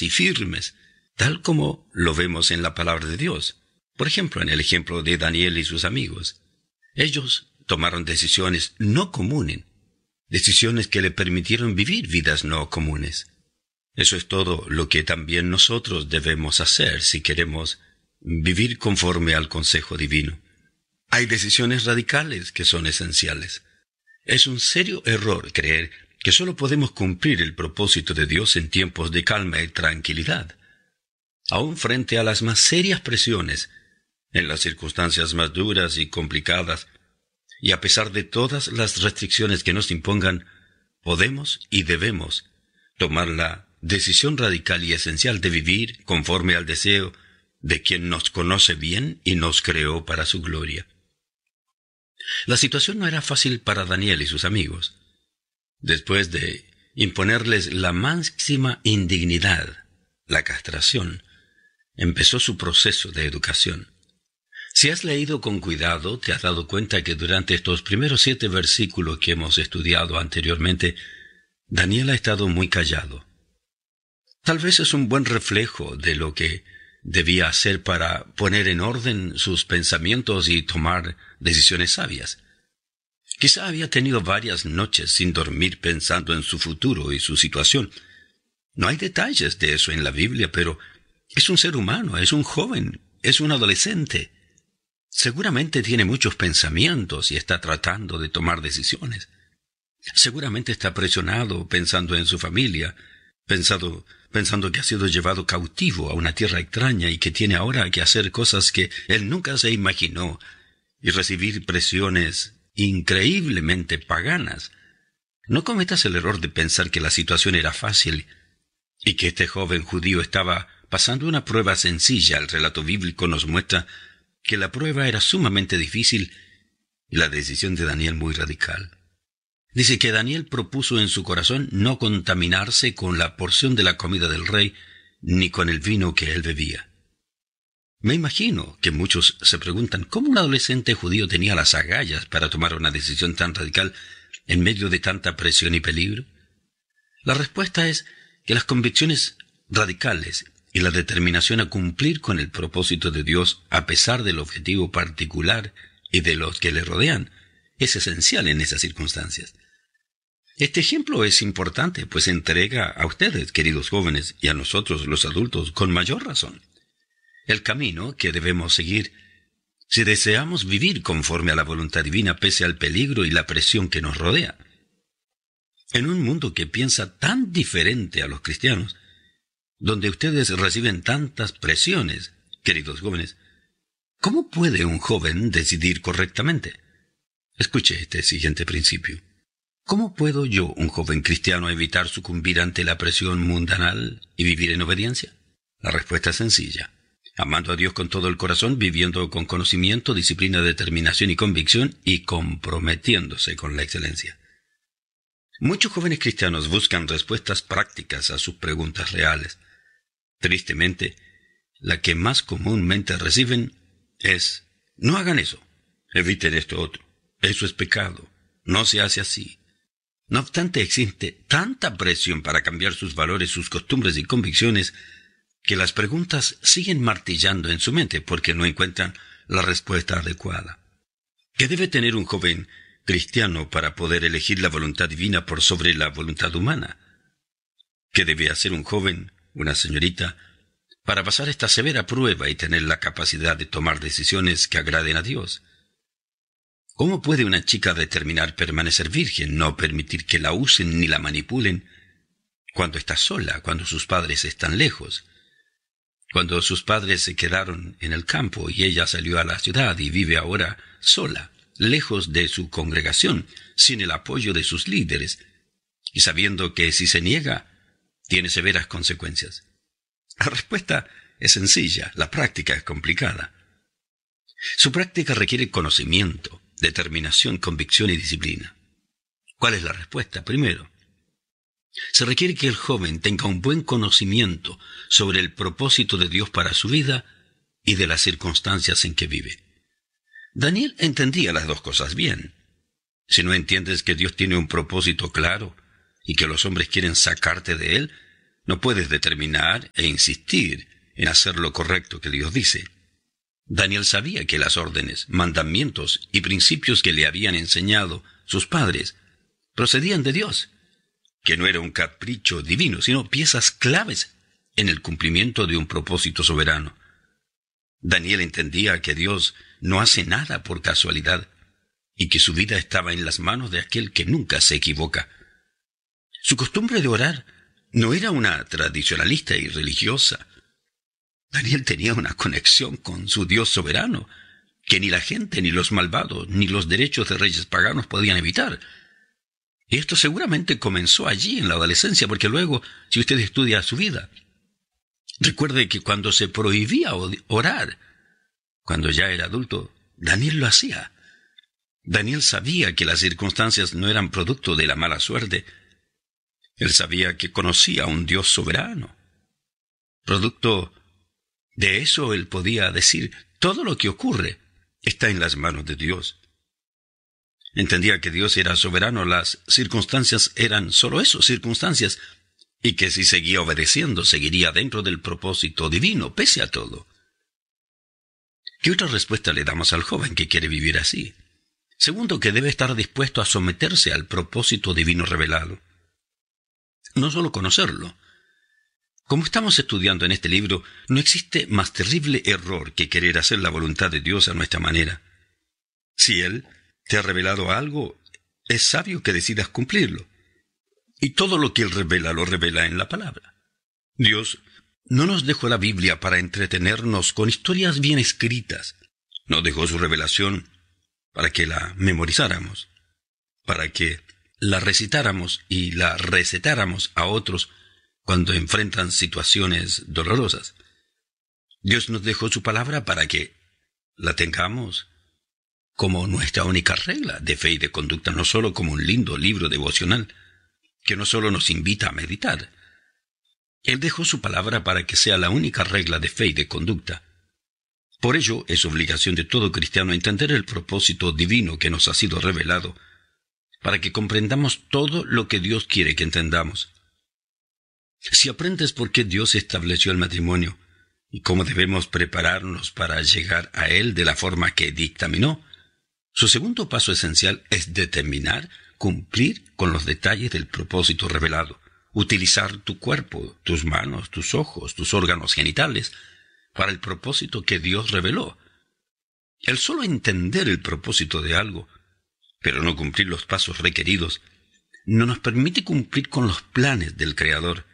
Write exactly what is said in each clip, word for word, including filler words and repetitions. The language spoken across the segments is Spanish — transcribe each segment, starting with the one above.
y firmes, tal como lo vemos en la palabra de Dios. Por ejemplo, en el ejemplo de Daniel y sus amigos. Ellos tomaron decisiones no comunes, decisiones que le permitieron vivir vidas no comunes. Eso es todo lo que también nosotros debemos hacer si queremos vivir conforme al consejo divino. Hay decisiones radicales que son esenciales. Es un serio error creer que solo podemos cumplir el propósito de Dios en tiempos de calma y tranquilidad. Aún frente a las más serias presiones, en las circunstancias más duras y complicadas, y a pesar de todas las restricciones que nos impongan, podemos y debemos tomar la decisión radical y esencial de vivir conforme al deseo de quien nos conoce bien y nos creó para su gloria. La situación no era fácil para Daniel y sus amigos. Después de imponerles la máxima indignidad, la castración, empezó su proceso de educación. Si has leído con cuidado, te has dado cuenta que durante estos primeros siete versículos que hemos estudiado anteriormente, Daniel ha estado muy callado. Tal vez es un buen reflejo de lo que debía hacer para poner en orden sus pensamientos y tomar decisiones sabias. Quizá había tenido varias noches sin dormir pensando en su futuro y su situación. No hay detalles de eso en la Biblia, pero es un ser humano, es un joven, es un adolescente. Seguramente tiene muchos pensamientos y está tratando de tomar decisiones. Seguramente está presionado pensando en su familia, pensando, pensando que ha sido llevado cautivo a una tierra extraña y que tiene ahora que hacer cosas que él nunca se imaginó y recibir presiones increíblemente paganas. No cometas el error de pensar que la situación era fácil y que este joven judío estaba pasando una prueba sencilla. El relato bíblico nos muestra que la prueba era sumamente difícil y la decisión de Daniel muy radical. Dice que Daniel propuso en su corazón no contaminarse con la porción de la comida del rey ni con el vino que él bebía. Me imagino que muchos se preguntan cómo un adolescente judío tenía las agallas para tomar una decisión tan radical en medio de tanta presión y peligro. La respuesta es que las convicciones radicales y la determinación a cumplir con el propósito de Dios a pesar del objetivo particular y de los que le rodean es esencial en esas circunstancias. Este ejemplo es importante, pues entrega a ustedes, queridos jóvenes, y a nosotros, los adultos, con mayor razón, el camino que debemos seguir si deseamos vivir conforme a la voluntad divina pese al peligro y la presión que nos rodea. En un mundo que piensa tan diferente a los cristianos, donde ustedes reciben tantas presiones, queridos jóvenes, ¿cómo puede un joven decidir correctamente? Escuche este siguiente principio. ¿Cómo puedo yo, un joven cristiano, evitar sucumbir ante la presión mundanal y vivir en obediencia? La respuesta es sencilla. Amando a Dios con todo el corazón, viviendo con conocimiento, disciplina, determinación y convicción, y comprometiéndose con la excelencia. Muchos jóvenes cristianos buscan respuestas prácticas a sus preguntas reales. Tristemente, la que más comúnmente reciben es: no hagan eso, eviten esto otro, eso es pecado, no se hace así. No obstante, existe tanta presión para cambiar sus valores, sus costumbres y convicciones, que las preguntas siguen martillando en su mente porque no encuentran la respuesta adecuada. ¿Qué debe tener un joven cristiano para poder elegir la voluntad divina por sobre la voluntad humana? ¿Qué debe hacer un joven, una señorita, para pasar esta severa prueba y tener la capacidad de tomar decisiones que agraden a Dios? ¿Cómo puede una chica determinar permanecer virgen, no permitir que la usen ni la manipulen cuando está sola, cuando sus padres están lejos? Cuando sus padres se quedaron en el campo y ella salió a la ciudad y vive ahora sola, lejos de su congregación, sin el apoyo de sus líderes, y sabiendo que si se niega, tiene severas consecuencias. La respuesta es sencilla, la práctica es complicada. Su práctica requiere conocimiento, determinación, convicción y disciplina. ¿Cuál es la respuesta? Primero, se requiere que el joven tenga un buen conocimiento sobre el propósito de Dios para su vida y de las circunstancias en que vive. Daniel entendía las dos cosas bien. Si no entiendes que Dios tiene un propósito claro y que los hombres quieren sacarte de él, no puedes determinar e insistir en hacer lo correcto que Dios dice. Daniel sabía que las órdenes, mandamientos y principios que le habían enseñado sus padres procedían de Dios, que no era un capricho divino, sino piezas claves en el cumplimiento de un propósito soberano. Daniel entendía que Dios no hace nada por casualidad y que su vida estaba en las manos de aquel que nunca se equivoca. Su costumbre de orar no era una tradicionalista y religiosa. Daniel tenía una conexión con su Dios soberano que ni la gente, ni los malvados, ni los derechos de reyes paganos podían evitar. Y esto seguramente comenzó allí en la adolescencia, porque luego, si usted estudia su vida, recuerde que cuando se prohibía orar, cuando ya era adulto, Daniel lo hacía. Daniel sabía que las circunstancias no eran producto de la mala suerte. Él sabía que conocía a un Dios soberano. Producto de eso él podía decir, todo lo que ocurre está en las manos de Dios. Entendía que Dios era soberano, las circunstancias eran solo eso, circunstancias, y que si seguía obedeciendo, seguiría dentro del propósito divino, pese a todo. ¿Qué otra respuesta le damos al joven que quiere vivir así? Segundo, que debe estar dispuesto a someterse al propósito divino revelado. No solo conocerlo. Como estamos estudiando en este libro, no existe más terrible error que querer hacer la voluntad de Dios a nuestra manera. Si Él te ha revelado algo, es sabio que decidas cumplirlo. Y todo lo que Él revela, lo revela en la palabra. Dios no nos dejó la Biblia para entretenernos con historias bien escritas. Nos dejó su revelación para que la memorizáramos, para que la recitáramos y la recetáramos a otros cuando enfrentan situaciones dolorosas. Dios nos dejó su palabra para que la tengamos como nuestra única regla de fe y de conducta, no solo como un lindo libro devocional, que no solo nos invita a meditar. Él dejó su palabra para que sea la única regla de fe y de conducta. Por ello, es obligación de todo cristiano entender el propósito divino que nos ha sido revelado, para que comprendamos todo lo que Dios quiere que entendamos. Si aprendes por qué Dios estableció el matrimonio y cómo debemos prepararnos para llegar a él de la forma que dictaminó, su segundo paso esencial es determinar, cumplir con los detalles del propósito revelado, utilizar tu cuerpo, tus manos, tus ojos, tus órganos genitales, para el propósito que Dios reveló. El solo entender el propósito de algo, pero no cumplir los pasos requeridos, no nos permite cumplir con los planes del Creador.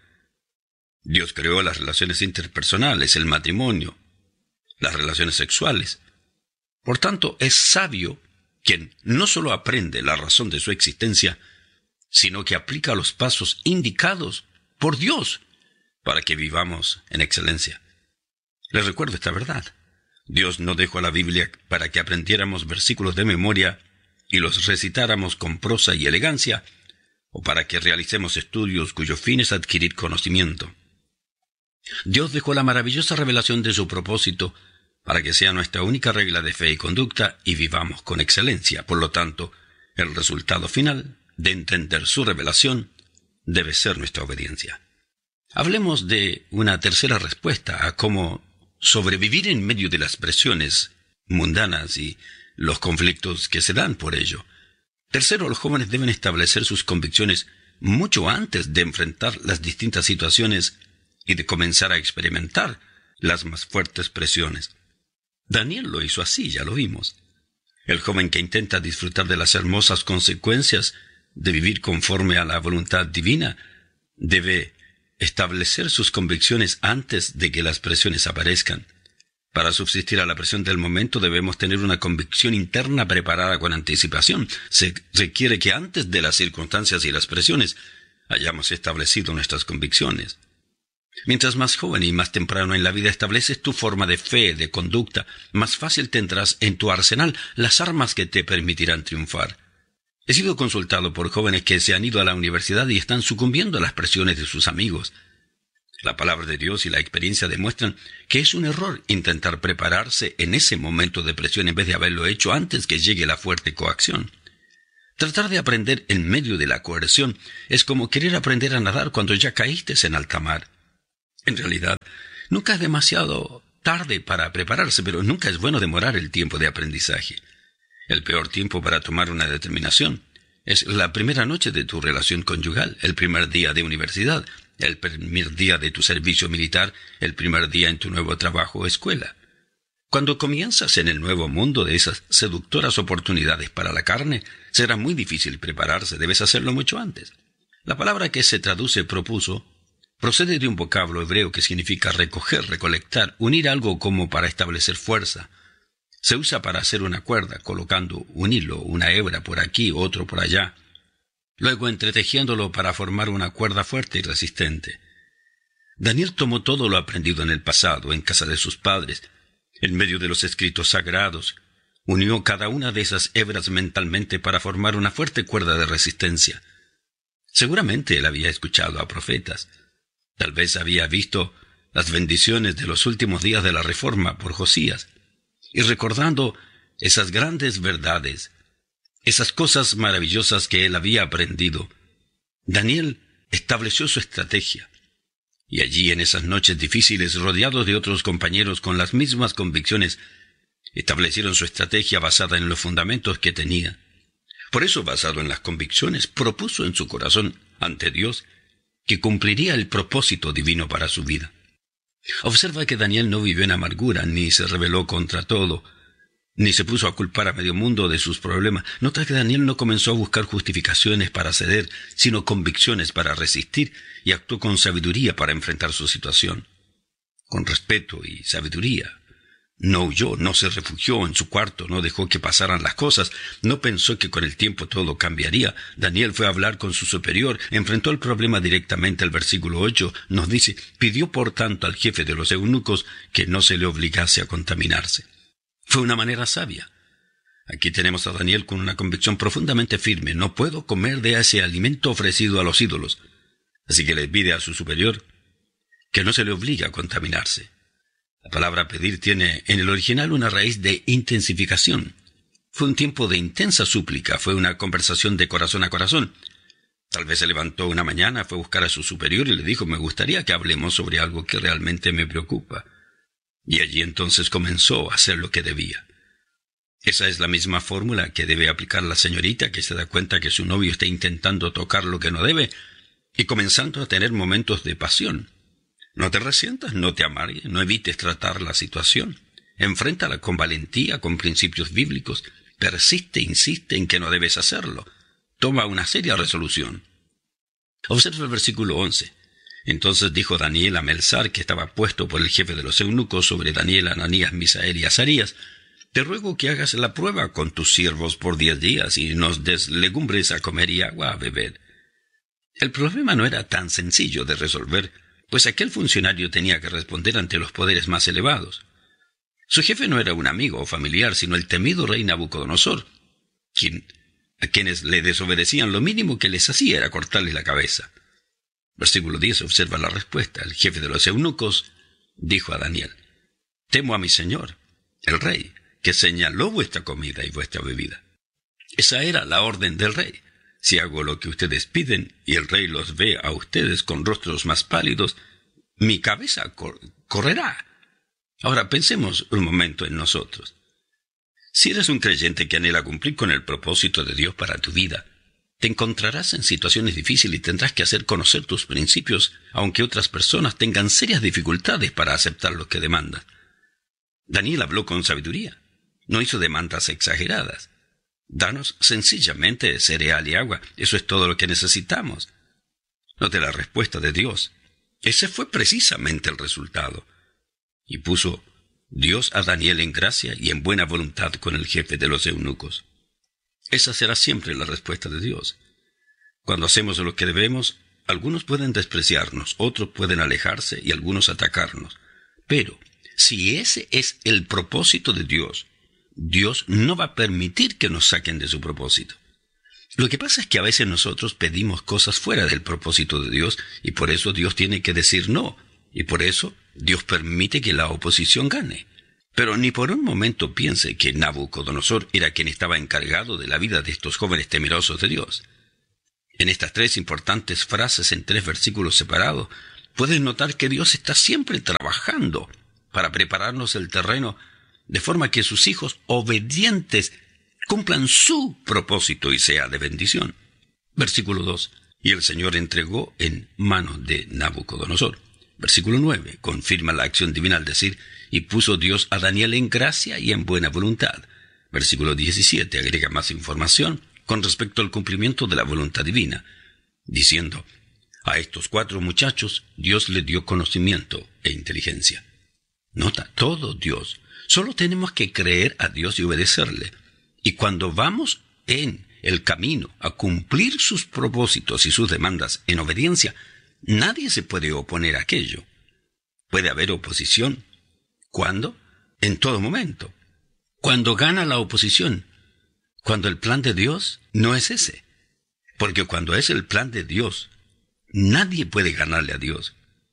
Dios creó las relaciones interpersonales, el matrimonio, las relaciones sexuales. Por tanto, es sabio quien no solo aprende la razón de su existencia, sino que aplica los pasos indicados por Dios para que vivamos en excelencia. Les recuerdo esta verdad. Dios no dejó la Biblia para que aprendiéramos versículos de memoria y los recitáramos con prosa y elegancia, o para que realicemos estudios cuyo fin es adquirir conocimiento. Dios dejó la maravillosa revelación de su propósito para que sea nuestra única regla de fe y conducta y vivamos con excelencia. Por lo tanto, el resultado final de entender su revelación debe ser nuestra obediencia. Hablemos de una tercera respuesta a cómo sobrevivir en medio de las presiones mundanas y los conflictos que se dan por ello. Tercero, los jóvenes deben establecer sus convicciones mucho antes de enfrentar las distintas situaciones y de comenzar a experimentar las más fuertes presiones. Daniel lo hizo así, ya lo vimos. El joven que intenta disfrutar de las hermosas consecuencias de vivir conforme a la voluntad divina debe establecer sus convicciones antes de que las presiones aparezcan. Para subsistir a la presión del momento debemos tener una convicción interna preparada con anticipación. Se requiere que antes de las circunstancias y las presiones hayamos establecido nuestras convicciones. Mientras más joven y más temprano en la vida estableces tu forma de fe, de conducta, más fácil tendrás en tu arsenal las armas que te permitirán triunfar. He sido consultado por jóvenes que se han ido a la universidad y están sucumbiendo a las presiones de sus amigos. La palabra de Dios y la experiencia demuestran que es un error intentar prepararse en ese momento de presión en vez de haberlo hecho antes que llegue la fuerte coacción. Tratar de aprender en medio de la coerción es como querer aprender a nadar cuando ya caíste en alta mar. En realidad, nunca es demasiado tarde para prepararse, pero nunca es bueno demorar el tiempo de aprendizaje. El peor tiempo para tomar una determinación es la primera noche de tu relación conyugal, el primer día de universidad, el primer día de tu servicio militar, el primer día en tu nuevo trabajo o escuela. Cuando comienzas en el nuevo mundo de esas seductoras oportunidades para la carne, será muy difícil prepararse, debes hacerlo mucho antes. La palabra que se traduce propuso procede de un vocablo hebreo que significa recoger, recolectar, unir algo como para establecer fuerza. Se usa para hacer una cuerda, colocando un hilo, una hebra por aquí, otro por allá. Luego entretejiéndolo para formar una cuerda fuerte y resistente. Daniel tomó todo lo aprendido en el pasado, en casa de sus padres, en medio de los escritos sagrados, unió cada una de esas hebras mentalmente para formar una fuerte cuerda de resistencia. Seguramente él había escuchado a profetas. Tal vez había visto las bendiciones de los últimos días de la Reforma por Josías. Y recordando esas grandes verdades, esas cosas maravillosas que él había aprendido, Daniel estableció su estrategia. Y allí, en esas noches difíciles, rodeados de otros compañeros con las mismas convicciones, establecieron su estrategia basada en los fundamentos que tenía. Por eso, basado en las convicciones, propuso en su corazón ante Dios que cumpliría el propósito divino para su vida. Observa que Daniel no vivió en amargura, ni se rebeló contra todo, ni se puso a culpar a medio mundo de sus problemas. Nota que Daniel no comenzó a buscar justificaciones para ceder, sino convicciones para resistir, y actuó con sabiduría para enfrentar su situación. Con respeto y sabiduría. No huyó, no se refugió en su cuarto, no dejó que pasaran las cosas, no pensó que con el tiempo todo cambiaría. Daniel fue a hablar con su superior, enfrentó el problema directamente. El versículo ocho nos dice: pidió por tanto al jefe de los eunucos que no se le obligase a contaminarse. Fue una manera sabia. Aquí tenemos a Daniel con una convicción profundamente firme: no puedo comer de ese alimento ofrecido a los ídolos. Así que le pide a su superior que no se le obligue a contaminarse. La palabra pedir tiene en el original una raíz de intensificación. Fue un tiempo de intensa súplica, fue una conversación de corazón a corazón. Tal vez se levantó una mañana, fue a buscar a su superior y le dijo: me gustaría que hablemos sobre algo que realmente me preocupa. Y allí entonces comenzó a hacer lo que debía. Esa es la misma fórmula que debe aplicar la señorita que se da cuenta que su novio está intentando tocar lo que no debe y comenzando a tener momentos de pasión. No te resientas, no te amargues, no evites tratar la situación. Enfréntala con valentía, con principios bíblicos. Persiste, insiste en que no debes hacerlo. Toma una seria resolución. Observa el versículo once. Entonces dijo Daniel a Melzar, que estaba puesto por el jefe de los eunucos sobre Daniel, Ananías, Misael y Azarías: te ruego que hagas la prueba con tus siervos por diez días y nos des legumbres a comer y agua a beber. El problema no era tan sencillo de resolver, pues aquel funcionario tenía que responder ante los poderes más elevados. Su jefe no era un amigo o familiar, sino el temido rey Nabucodonosor, quien, a quienes le desobedecían lo mínimo que les hacía era cortarles la cabeza. Versículo diez observa la respuesta. El jefe de los eunucos dijo a Daniel: temo a mi señor, el rey, que señaló vuestra comida y vuestra bebida. Esa era la orden del rey. Si hago lo que ustedes piden y el rey los ve a ustedes con rostros más pálidos, mi cabeza cor- correrá. Ahora pensemos un momento en nosotros. Si eres un creyente que anhela cumplir con el propósito de Dios para tu vida, te encontrarás en situaciones difíciles y tendrás que hacer conocer tus principios, aunque otras personas tengan serias dificultades para aceptar lo que demandas. Daniel habló con sabiduría. No hizo demandas exageradas. Danos sencillamente cereal y agua. Eso es todo lo que necesitamos. Note la respuesta de Dios. Ese fue precisamente el resultado. Y puso Dios a Daniel en gracia y en buena voluntad con el jefe de los eunucos. Esa será siempre la respuesta de Dios. Cuando hacemos lo que debemos, algunos pueden despreciarnos, otros pueden alejarse y algunos atacarnos. Pero si ese es el propósito de Dios, Dios no va a permitir que nos saquen de su propósito. Lo que pasa es que a veces nosotros pedimos cosas fuera del propósito de Dios y por eso Dios tiene que decir no. Y por eso Dios permite que la oposición gane. Pero ni por un momento piense que Nabucodonosor era quien estaba encargado de la vida de estos jóvenes temerosos de Dios. En estas tres importantes frases en tres versículos separados, puedes notar que Dios está siempre trabajando para prepararnos el terreno de forma que sus hijos obedientes cumplan su propósito y sea de bendición. Versículo dos. Y el Señor entregó en manos de Nabucodonosor. Versículo nueve. Confirma la acción divina al decir, y puso Dios a Daniel en gracia y en buena voluntad. Versículo diecisiete. Agrega más información con respecto al cumplimiento de la voluntad divina, diciendo, a estos cuatro muchachos Dios les dio conocimiento e inteligencia. Nota, todo Dios. Solo tenemos que creer a Dios y obedecerle. Y cuando vamos en el camino a cumplir sus propósitos y sus demandas en obediencia, nadie se puede oponer a aquello. Puede haber oposición. ¿Cuándo? En todo momento. Cuando gana la oposición. Cuando el plan de Dios no es ese. Porque cuando es el plan de Dios, nadie puede ganarle a Dios.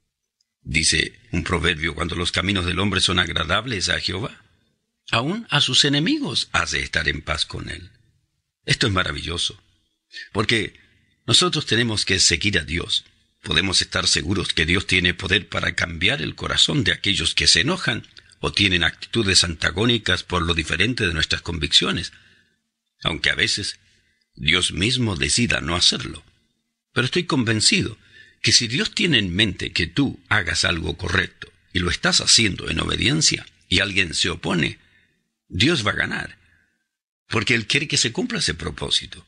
Dice un proverbio, cuando los caminos del hombre son agradables a Jehová, aún a sus enemigos hace estar en paz con él. Esto es maravilloso, porque nosotros tenemos que seguir a Dios. Podemos estar seguros que Dios tiene poder para cambiar el corazón de aquellos que se enojan o tienen actitudes antagónicas por lo diferente de nuestras convicciones, aunque a veces Dios mismo decida no hacerlo. Pero estoy convencido que si Dios tiene en mente que tú hagas algo correcto y lo estás haciendo en obediencia y alguien se opone, Dios va a ganar, porque Él quiere que se cumpla ese propósito.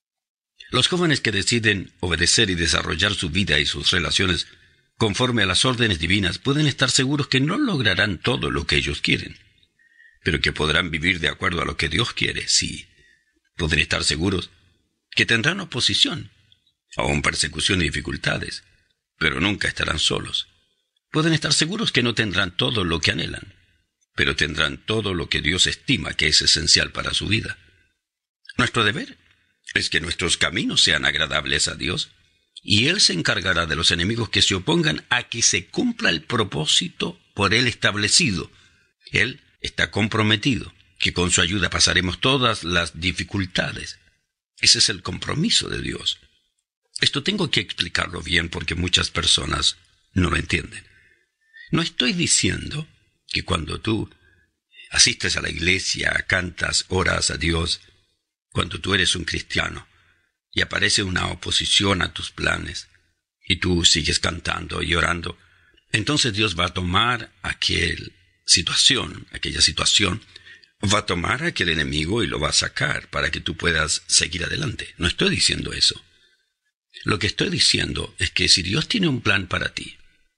Los jóvenes que deciden obedecer y desarrollar su vida y sus relaciones conforme a las órdenes divinas pueden estar seguros que no lograrán todo lo que ellos quieren, pero que podrán vivir de acuerdo a lo que Dios quiere, sí. Pueden estar seguros que tendrán oposición, aún persecución y dificultades, pero nunca estarán solos. Pueden estar seguros que no tendrán todo lo que anhelan, pero tendrán todo lo que Dios estima que es esencial para su vida. Nuestro deber es que nuestros caminos sean agradables a Dios, y Él se encargará de los enemigos que se opongan a que se cumpla el propósito por Él establecido. Él está comprometido, que con su ayuda pasaremos todas las dificultades. Ese es el compromiso de Dios. Esto tengo que explicarlo bien porque muchas personas no lo entienden. No estoy diciendo que cuando tú asistes a la iglesia, cantas, oras a Dios, cuando tú eres un cristiano y aparece una oposición a tus planes y tú sigues cantando y orando, entonces Dios va a tomar aquella situación, aquella situación, va a tomar a aquel enemigo y lo va a sacar para que tú puedas seguir adelante. No estoy diciendo eso. Lo que estoy diciendo es que si Dios tiene un plan para ti,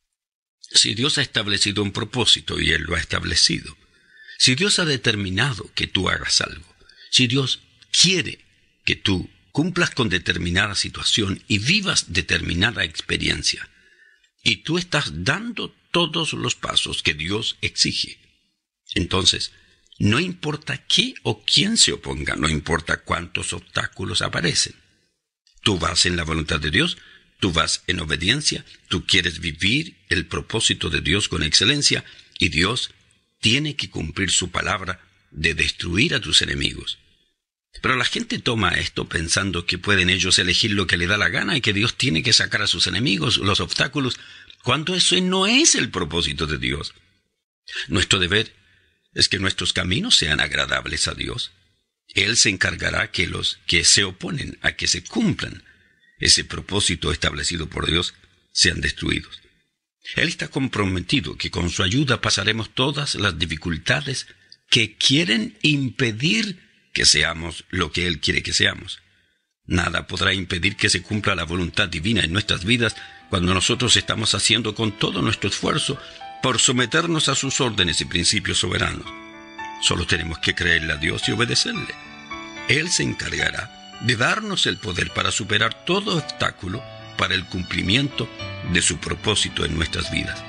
si Dios ha establecido un propósito y Él lo ha establecido, si Dios ha determinado que tú hagas algo, si Dios quiere que tú cumplas con determinada situación y vivas determinada experiencia, y tú estás dando todos los pasos que Dios exige, entonces no importa qué o quién se oponga, no importa cuántos obstáculos aparecen. Tú vas en la voluntad de Dios, tú vas en obediencia, tú quieres vivir el propósito de Dios con excelencia, y Dios tiene que cumplir su palabra de destruir a tus enemigos. Pero la gente toma esto pensando que pueden ellos elegir lo que le da la gana y que Dios tiene que sacar a sus enemigos, los obstáculos, cuando eso no es el propósito de Dios. Nuestro deber es que nuestros caminos sean agradables a Dios. Él se encargará que los que se oponen a que se cumplan ese propósito establecido por Dios sean destruidos. Él está comprometido que con su ayuda pasaremos todas las dificultades que quieren impedir que seamos lo que Él quiere que seamos. Nada podrá impedir que se cumpla la voluntad divina en nuestras vidas cuando nosotros estamos haciendo con todo nuestro esfuerzo por someternos a sus órdenes y principios soberanos. Solo tenemos que creerle a Dios y obedecerle. Él se encargará de darnos el poder para superar todo obstáculo para el cumplimiento de su propósito en nuestras vidas.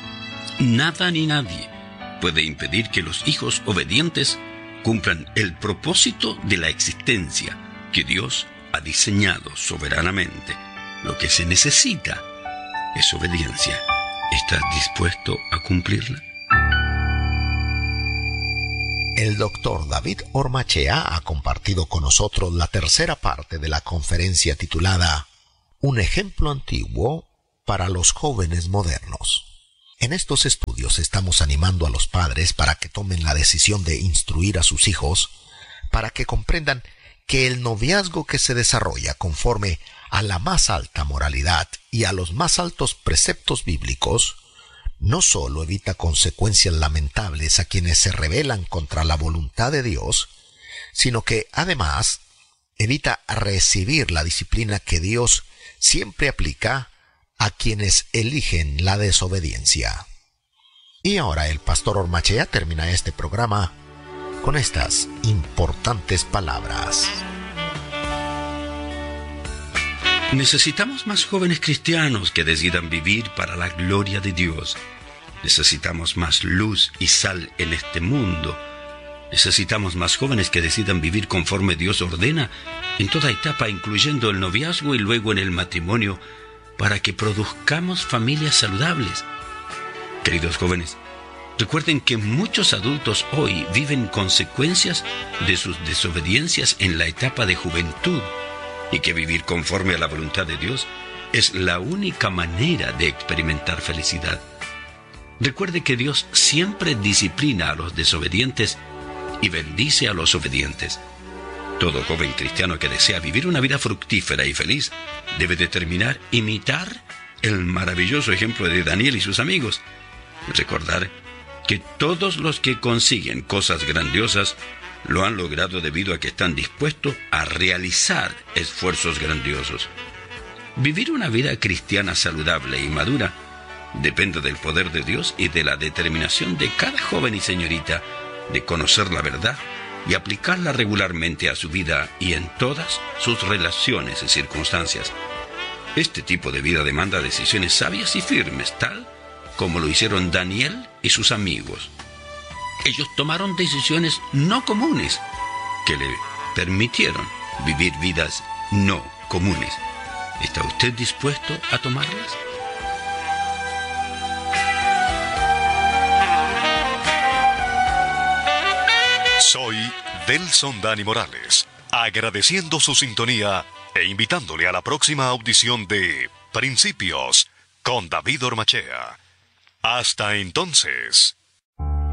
Nada ni nadie puede impedir que los hijos obedientes cumplan el propósito de la existencia que Dios ha diseñado soberanamente. Lo que se necesita es obediencia. ¿Estás dispuesto a cumplirla? El doctor David Ormachea ha compartido con nosotros la tercera parte de la conferencia titulada Un ejemplo antiguo para los jóvenes modernos. En estos estudios estamos animando a los padres para que tomen la decisión de instruir a sus hijos, para que comprendan que el noviazgo que se desarrolla conforme a la más alta moralidad y a los más altos preceptos bíblicos no solo evita consecuencias lamentables a quienes se rebelan contra la voluntad de Dios, sino que además evita recibir la disciplina que Dios siempre aplica a quienes eligen la desobediencia. Y ahora el pastor Ormachea termina este programa con estas importantes palabras. Necesitamos más jóvenes cristianos que decidan vivir para la gloria de Dios. Necesitamos más luz y sal en este mundo. Necesitamos más jóvenes que decidan vivir conforme Dios ordena en toda etapa, incluyendo el noviazgo y luego en el matrimonio, para que produzcamos familias saludables. Queridos jóvenes, recuerden que muchos adultos hoy viven consecuencias de sus desobediencias en la etapa de juventud, y que vivir conforme a la voluntad de Dios es la única manera de experimentar felicidad. Recuerde que Dios siempre disciplina a los desobedientes y bendice a los obedientes. Todo joven cristiano que desea vivir una vida fructífera y feliz debe determinar imitar el maravilloso ejemplo de Daniel y sus amigos. Recordar que todos los que consiguen cosas grandiosas lo han logrado debido a que están dispuestos a realizar esfuerzos grandiosos. Vivir una vida cristiana saludable y madura depende del poder de Dios y de la determinación de cada joven y señorita de conocer la verdad y aplicarla regularmente a su vida y en todas sus relaciones y circunstancias. Este tipo de vida demanda decisiones sabias y firmes, tal como lo hicieron Daniel y sus amigos. Ellos tomaron decisiones no comunes que le permitieron vivir vidas no comunes. ¿Está usted dispuesto a tomarlas? Soy Delson Dani Morales, agradeciendo su sintonía e invitándole a la próxima audición de Principios con David Ormachea. Hasta entonces.